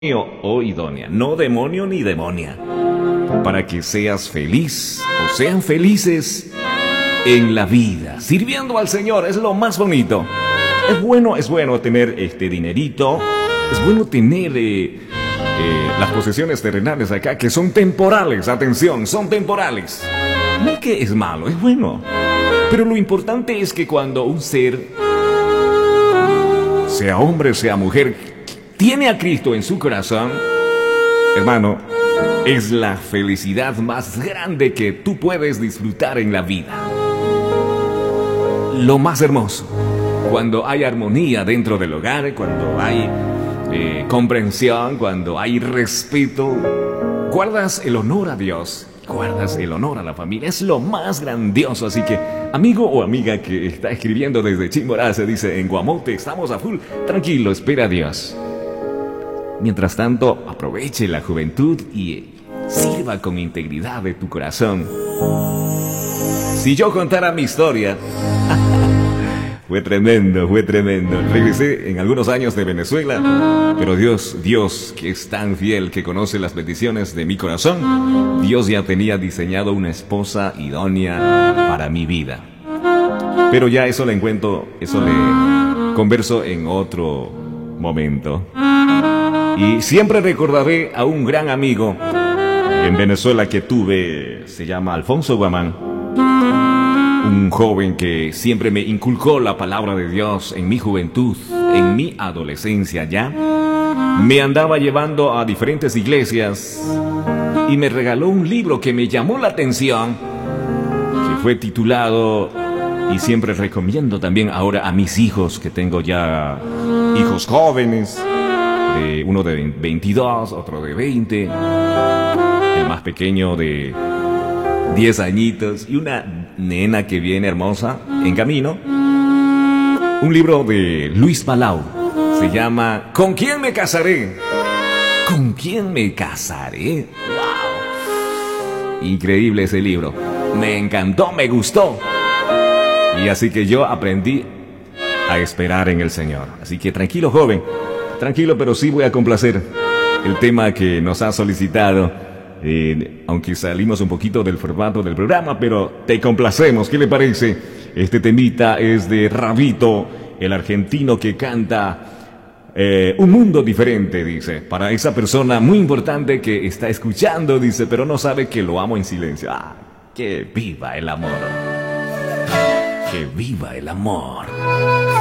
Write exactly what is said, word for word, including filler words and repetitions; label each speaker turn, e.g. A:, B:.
A: o idónea, no demonio ni demonia, para que seas feliz o sean felices en la vida, sirviendo al Señor. Es lo más bonito. Es bueno, es bueno tener este dinerito, es bueno tener eh, eh, las posesiones terrenales acá, que son temporales. Atención, son temporales. No es que es malo, es bueno. Pero lo importante es que cuando un ser, sea hombre, sea mujer, tiene a Cristo en su corazón, hermano, es la felicidad más grande que tú puedes disfrutar en la vida. Lo más hermoso, cuando hay armonía dentro del hogar, cuando hay eh, comprensión, cuando hay respeto, guardas el honor a Dios, guardas el honor a la familia. Es lo más grandioso. Así que, amigo o amiga que está escribiendo desde Chimborazo, se dice en Guamote, estamos a full. Tranquilo, espera a Dios. Mientras tanto, aproveche la juventud y sirva con integridad de tu corazón. Si yo contara mi historia, fue tremendo, fue tremendo. Regresé en algunos años de Venezuela, pero Dios, Dios, que es tan fiel, que conoce las peticiones de mi corazón, Dios ya tenía diseñado una esposa idónea para mi vida. Pero ya eso le encuentro, eso le converso en otro momento. Y siempre recordaré a un gran amigo en Venezuela que tuve, se llama Alfonso Guamán, un joven que siempre me inculcó la palabra de Dios en mi juventud, en mi adolescencia ya. Me andaba llevando a diferentes iglesias y me regaló un libro que me llamó la atención, que fue titulado, y siempre recomiendo también ahora a mis hijos, que tengo ya hijos jóvenes, de uno de veintidós, otro de veinte, el más pequeño de diez añitos y una nena que viene hermosa en camino. Un libro de Luis Palau, se llama ¿Con quién me casaré? ¿Con quién me casaré? ¡Wow! Increíble ese libro. Me encantó, me gustó. Y así que yo aprendí a esperar en el Señor. Así que tranquilo, joven. Tranquilo, pero sí voy a complacer el tema que nos ha solicitado, eh, aunque salimos un poquito del formato del programa, pero te complacemos. ¿Qué le parece? Este temita es de Rabito, el argentino que canta eh, Un Mundo Diferente, dice, para esa persona muy importante que está escuchando, dice, pero no sabe que lo amo en silencio. ¡Ah! ¡Que viva el amor! ¡Que viva el amor!